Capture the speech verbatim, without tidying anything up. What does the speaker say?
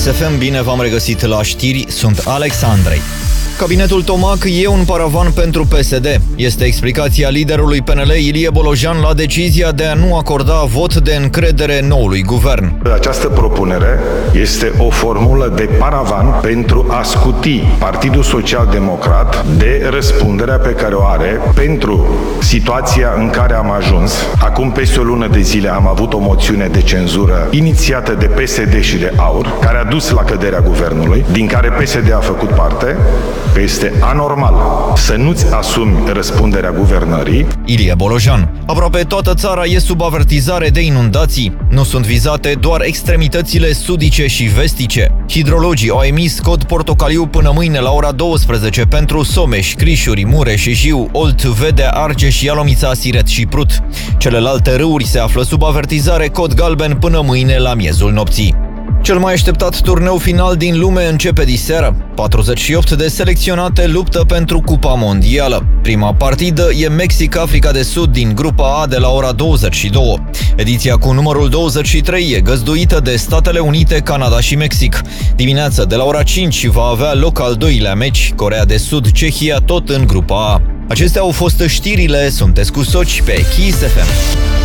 Kiss F M, bine v-am regăsit la știri, sunt Alex Andrei. Cabinetul Tomac e un paravan pentru P S D. Este explicația liderului P N L, Ilie Bolojan, la decizia de a nu acorda vot de încredere noului guvern. Această propunere este o formulă de paravan pentru a scuti Partidul Social Democrat de răspunderea pe care o are pentru situația în care am ajuns. Acum peste o lună de zile am avut o moțiune de cenzură inițiată de P S D și de AUR, care a dus la căderea guvernului, din care P S D a făcut parte. Este anormal să nu-ți asumi răspunderea guvernării. Ilie Bolojan. Aproape toată țara e sub avertizare de inundații. Nu sunt vizate doar extremitățile sudice și vestice. Hidrologii au emis cod portocaliu până mâine la ora douăsprezece pentru Someș, Crișuri, Mureș, Jiu, Olt, Vedea, Argeș, Ialomița, Siret și Prut. Celelalte râuri se află sub avertizare cod galben până mâine la miezul nopții. Cel mai așteptat turneu final din lume începe diseară. patruzeci și opt de selecționate luptă pentru Cupa Mondială. Prima partidă e Mexic-Africa de Sud din grupa A de la ora douăzeci și două. Ediția cu numărul douăzeci și trei e găzduită de Statele Unite, Canada și Mexic. Dimineața de la ora cinci va avea loc al doilea meci, Coreea de Sud, Cehia, tot în grupa A. Acestea au fost știrile, sunteți cu Soci pe Kiss F M.